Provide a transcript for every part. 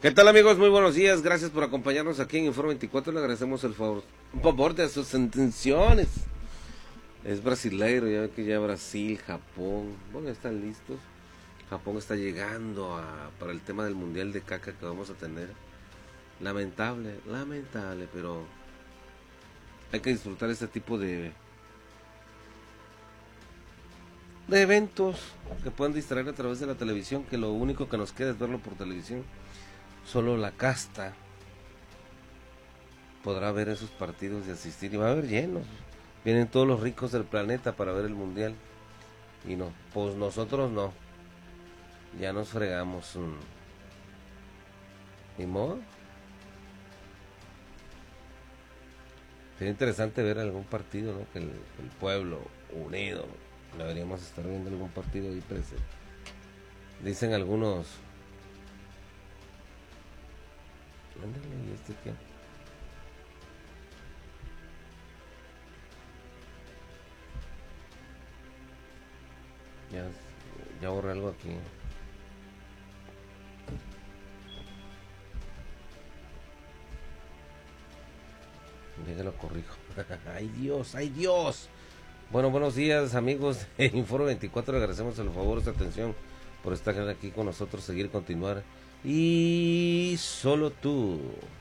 ¿Qué tal, amigos? Muy buenos días. Gracias por acompañarnos aquí en Informe 24. Le agradecemos el favor de sus intenciones. Es brasileiro, ya ve que ya Brasil, Japón, bueno, están listos. Japón está llegando para el tema del Mundial de Caca que vamos a tener. Lamentable, pero hay que disfrutar este tipo de eventos que puedan distraer a través de la televisión, que lo único que nos queda es verlo por televisión. Solo la casta podrá ver esos partidos y asistir, y va a haber llenos. Vienen todos los ricos del planeta para ver el Mundial, y no, pues nosotros no, ya nos fregamos. Ni modo. Sería interesante ver algún partido, ¿no? Que el pueblo unido, deberíamos estar viendo algún partido ahí presente. Dicen algunos. Ándale, ¿y este qué? Ya borré algo aquí. Ya que lo corrijo. ¡Ay Dios! ¡Ay Dios! Bueno, buenos días, amigos de Inforo 24. Le agradecemos el favor, esta atención, por estar aquí con nosotros, seguir, continuar. Y solo tú.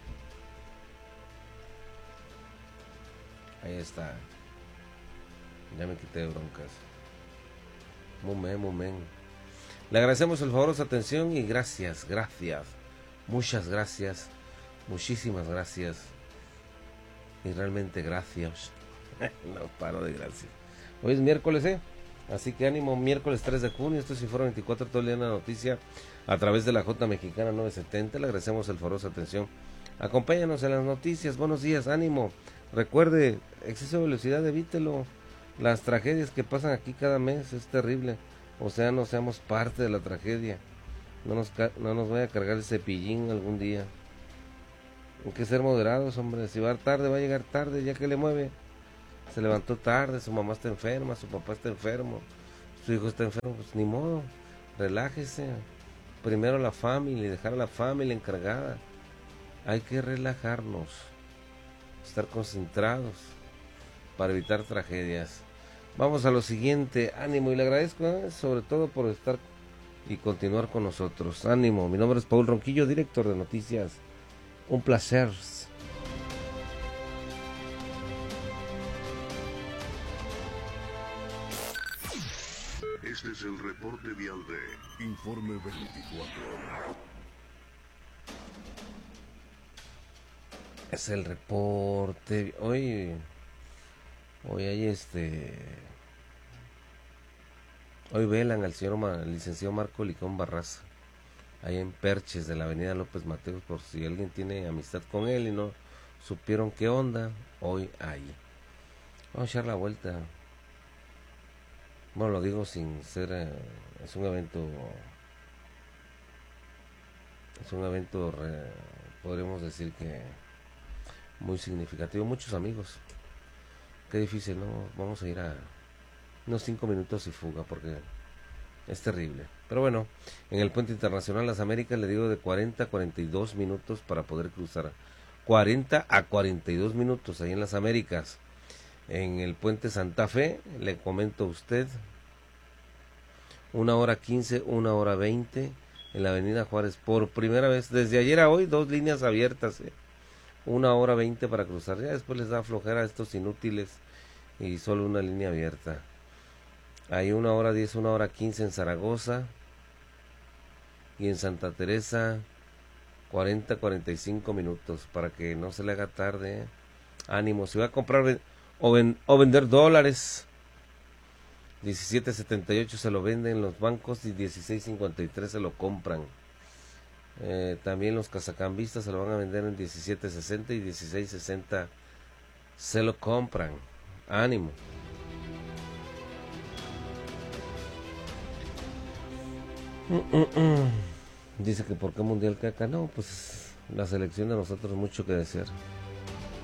Ahí está. Ya me quité de broncas. Momento. Le agradecemos el favor, su atención, y gracias. Muchas gracias. Muchísimas gracias. Y realmente gracias. No paro de gracias. Hoy es miércoles, así que ánimo, miércoles 3 de junio. Esto es Inforo 24, todo el día en la noticia, a través de la J Mexicana 970. Le agradecemos el favor, su atención. Acompáñanos en las noticias. Buenos días, ánimo. Recuerde, exceso de velocidad, evítelo. Las tragedias que pasan aquí cada mes es terrible. O sea, no seamos parte de la tragedia. No nos vaya a cargar el cepillín algún día. Hay que ser moderados, hombre. Si va tarde, va a llegar tarde. Ya que le mueve. Se levantó tarde, su mamá está enferma, su papá está enfermo, su hijo está enfermo, pues ni modo. Relájese. Primero la familia, dejar a la familia encargada. Hay que relajarnos, estar concentrados para evitar tragedias. Vamos a lo siguiente. Ánimo, y le agradezco sobre todo por estar y continuar con nosotros. Ánimo. Mi nombre es Paul Ronquillo, director de noticias. Un placer. Este es el reporte vial de Informe 24. Es el reporte. Hoy hay Hoy velan al señor licenciado Marco Licón Barraza, ahí en Perches de la avenida López Mateos, por si alguien tiene amistad con él y no supieron qué onda. Hoy ahí vamos a echar la vuelta. Bueno, lo digo sin ser, es un evento, podríamos decir que muy significativo. Muchos amigos. Qué difícil, ¿no? Vamos a ir a unos 5 minutos y fuga porque es terrible. Pero bueno, en el puente internacional Las Américas le digo de 40 a 42 minutos para poder cruzar. 40 a 42 minutos ahí en Las Américas. En el puente Santa Fe, le comento a usted, 1 hora 15, 1 hora 20 en la avenida Juárez. Por primera vez, desde ayer a hoy, 2 líneas abiertas, 1 hora 20 para cruzar. Ya después les da flojera a estos inútiles y solo una línea abierta. Hay 1 hora 10, 1 hora 15 en Zaragoza y en Santa Teresa 40, 45 minutos para que no se le haga tarde. Ánimo, si va a comprar o vender dólares, 17.78 se lo venden en los bancos y 16.53 se lo compran. También los cazacambistas se lo van a vender en 17.60 y 16.60 se lo compran. Ánimo. Dice que por qué Mundial Caca. No, pues la selección de nosotros mucho que desear.